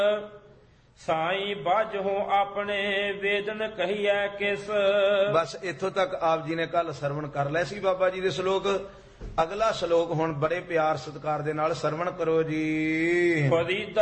ਸਾਈ ਬਾਝੋ ਆਪਣੇ ਵੇਦਨ ਕਹੀਐ ਕਿਸ। ਬਸ ਇੱਥੋਂ ਤੱਕ ਆਪ ਜੀ ਨੇ ਕੱਲ ਸਰਵਣ ਕਰ ਲਿਆ ਸੀ ਬਾਬਾ ਜੀ ਦੇ ਸ਼ਲੋਕ। ਅਗਲਾ ਸ਼ਲੋਕ ਹੁਣ ਬੜੇ ਪਿਆਰ ਸਤਿਕਾਰ ਦੇ ਨਾਲ ਸਰਵਣ ਕਰੋ ਜੀ।